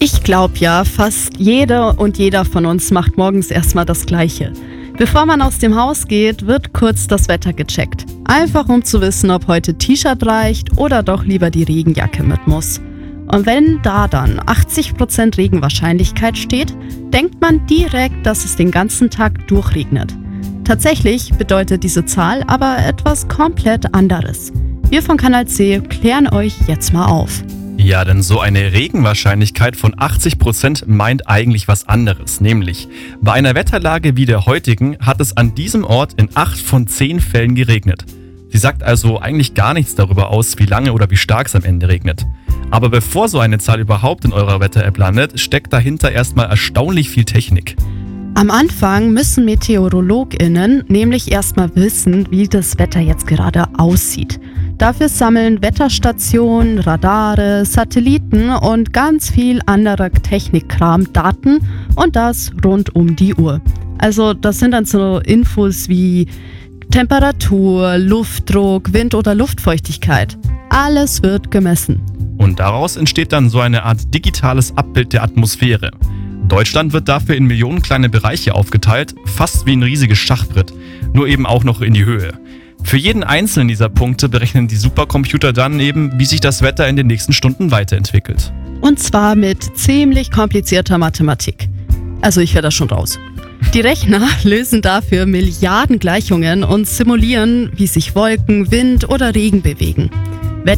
Ich glaube ja, fast jede und jeder von uns macht morgens erstmal das Gleiche. Bevor man aus dem Haus geht, wird kurz das Wetter gecheckt. Einfach um zu wissen, ob heute T-Shirt reicht oder doch lieber die Regenjacke mit muss. Und wenn da dann 80% Regenwahrscheinlichkeit steht, denkt man direkt, dass es den ganzen Tag durchregnet. Tatsächlich bedeutet diese Zahl aber etwas komplett anderes. Wir von Kanal C klären euch jetzt mal auf. Ja, denn so eine Regenwahrscheinlichkeit von 80% meint eigentlich was anderes. Nämlich, bei einer Wetterlage wie der heutigen hat es an diesem Ort in 8 von 10 Fällen geregnet. Sie sagt also eigentlich gar nichts darüber aus, wie lange oder wie stark es am Ende regnet. Aber bevor so eine Zahl überhaupt in eurer Wetter-App landet, steckt dahinter erstmal erstaunlich viel Technik. Am Anfang müssen MeteorologInnen nämlich erstmal wissen, wie das Wetter jetzt gerade aussieht. Dafür sammeln Wetterstationen, Radare, Satelliten und ganz viel anderer Technikkram Daten und das rund um die Uhr. Also das sind dann so Infos wie Temperatur, Luftdruck, Wind oder Luftfeuchtigkeit. Alles wird gemessen. Und daraus entsteht dann so eine Art digitales Abbild der Atmosphäre. Deutschland wird dafür in Millionen kleine Bereiche aufgeteilt, fast wie ein riesiges Schachbrett, nur eben auch noch in die Höhe. Für jeden einzelnen dieser Punkte berechnen die Supercomputer dann eben, wie sich das Wetter in den nächsten Stunden weiterentwickelt. Und zwar mit ziemlich komplizierter Mathematik. Also ich wäre da schon raus. Die Rechner lösen dafür Milliarden Gleichungen und simulieren, wie sich Wolken, Wind oder Regen bewegen.